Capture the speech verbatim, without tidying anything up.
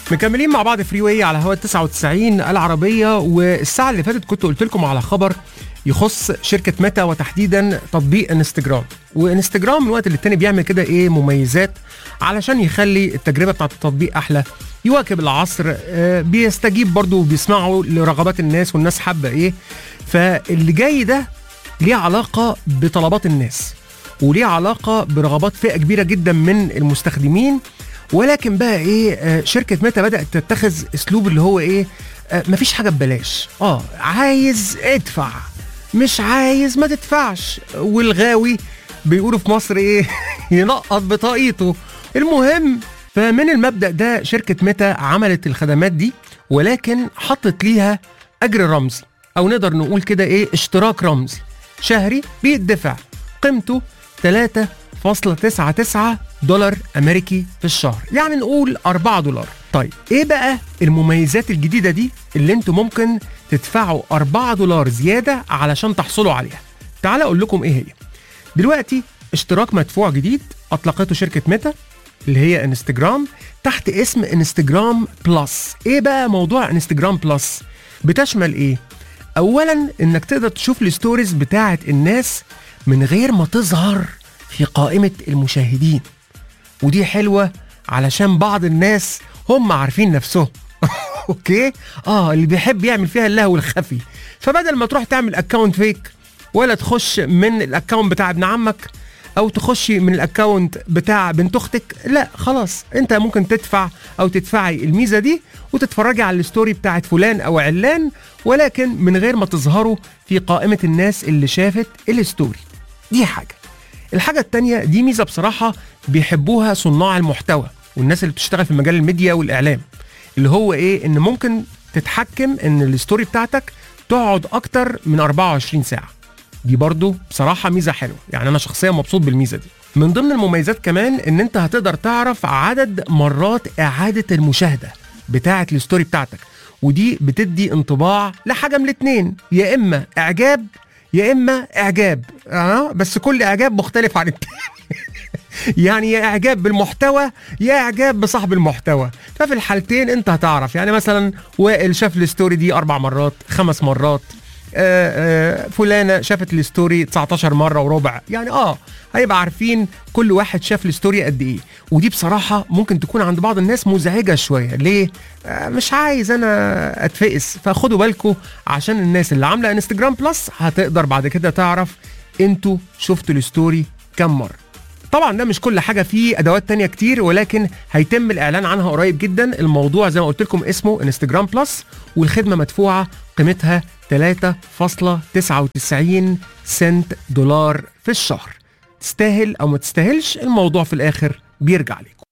مكملين مع بعض فري واي على هوا تسعة وتسعين العربية. والساعة اللي فاتت كنت قلت لكم على خبر يخص شركة ميتا وتحديدا تطبيق انستجرام. وانستجرام من وقت للتاني بيعمل كده ايه مميزات علشان يخلي التجربة بتاعت التطبيق احلى، يواكب العصر، آه بيستجيب برضو وبيسمعوا لرغبات الناس والناس حابة ايه. فاللي جاي ده ليه علاقة بطلبات الناس وليه علاقة برغبات فئة كبيرة جدا من المستخدمين. ولكن بقى ايه آه شركة ميتا بدأت تتخذ اسلوب اللي هو ايه آه مفيش حاجة ببلاش. اه عايز ادفع، مش عايز ما تدفعش. والغاوي بيقولوا في مصر ايه ينقط بطاقيته. المهم فمن المبدأ ده شركة ميتا عملت الخدمات دي، ولكن حطت ليها اجر رمزي او نقدر نقول كده ايه اشتراك رمزي شهري بيدفع قيمته ثلاثة فاصلة تسعة تسعة دولار امريكي في الشهر، يعني نقول أربعة دولار. طيب ايه بقى المميزات الجديدة دي اللي انتوا ممكن تدفعوا أربعة دولار زيادة علشان تحصلوا عليها؟ تعال اقول لكم ايه هي. دلوقتي اشتراك مدفوع جديد اطلقته شركة ميتا اللي هي انستجرام تحت اسم انستجرام بلس. ايه بقى موضوع انستجرام بلس؟ بتشمل ايه؟ اولا انك تقدر تشوف الستوريز بتاعت الناس من غير ما تظهر في قائمة المشاهدين، ودي حلوة علشان بعض الناس هم عارفين نفسهم اوكي اه اللي بيحب يعمل فيها اللهو الخفي. فبدل ما تروح تعمل اكاونت فيك ولا تخش من الاكاونت بتاع ابن عمك او تخش من الاكاونت بتاع بنت اختك، لا خلاص انت ممكن تدفع او تدفعي الميزة دي وتتفرجي على الستوري بتاعت فلان او علان، ولكن من غير ما تظهروا في قائمة الناس اللي شافت الستوري. دي حاجة. الحاجة التانية دي ميزة بصراحة بيحبوها صناع المحتوى والناس اللي بتشتغل في مجال الميديا والإعلام، اللي هو إيه إن ممكن تتحكم إن الستوري بتاعتك تقعد أكتر من أربعة وعشرين ساعة. دي برضو بصراحة ميزة حلوة، يعني أنا شخصيا مبسوط بالميزة دي. من ضمن المميزات كمان إن أنت هتقدر تعرف عدد مرات إعادة المشاهدة بتاعت الستوري بتاعتك، ودي بتدي انطباع لحاجة من الاتنين، يا إما إعجاب يا إما إعجاب، آه بس كل إعجاب مختلف عن التاني يعني يا إعجاب بالمحتوى يا إعجاب بصاحب المحتوى. ففي الحالتين أنت هتعرف، يعني مثلا وائل شاف الستوري دي أربع مرات خمس مرات، آآ آآ فلانة شافت الستوري تسعتاشر مرة وربع، يعني آه هيبقى عارفين كل واحد شاف الستوري قد إيه. ودي بصراحة ممكن تكون عند بعض الناس مزعجة شوية. ليه؟ مش عايز أنا أتفقس. فخدوا بالكم عشان الناس اللي عاملة انستجرام بلس هتقدر بعد كده تعرف أنتوا شفتوا الستوري كم مرة. طبعا ده مش كل حاجة، فيه أدوات تانية كتير ولكن هيتم الإعلان عنها قريب جدا. الموضوع زي ما قلت لكم اسمه انستجرام بلس، والخدمة مدفوعة قيمتها ثلاثة فاصلة تسعة وتسعين سنت دولار في الشهر. تستاهل أو ما تستاهلش، الموضوع في الآخر بيرجع لكم.